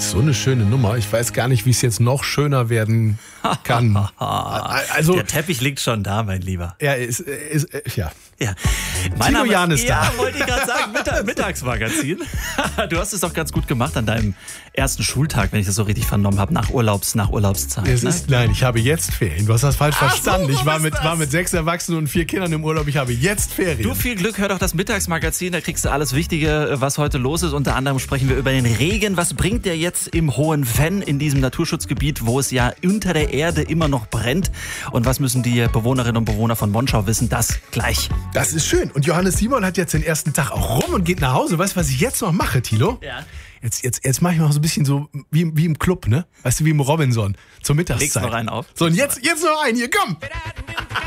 So eine schöne Nummer. Ich weiß gar nicht, wie es jetzt noch schöner werden kann. Also, der Teppich liegt schon da, mein Lieber. Ja. Ja. Tilo Jan ist da. Ja, wollte ich gerade sagen, Mittagsmagazin. Du hast es doch ganz gut gemacht an deinem ersten Schultag, wenn ich das so richtig vernommen habe, nach Urlaubszeit. Nein, ich habe jetzt Ferien. Du hast das falsch verstanden. Ich war mit 6 Erwachsenen und 4 Kindern im Urlaub. Ich habe jetzt Ferien. Du, viel Glück, hör doch das Mittagsmagazin, da kriegst du alles Wichtige, was heute los ist. Unter anderem sprechen wir über den Regen. Was bringt der jetzt im Hohen Venn, in diesem Naturschutzgebiet, wo es ja unter der Erde immer noch brennt? Und was müssen die Bewohnerinnen und Bewohner von Monschau wissen? Das gleich. Das ist schön. Und Johannes Simon hat jetzt den ersten Tag auch rum und geht nach Hause. Weißt du, was ich jetzt noch mache, Thilo? Ja. Jetzt mache ich noch so ein bisschen so wie im Club, ne? Weißt du, wie im Robinson zur Mittagszeit. Legst noch einen auf? So, und jetzt noch einen hier, komm!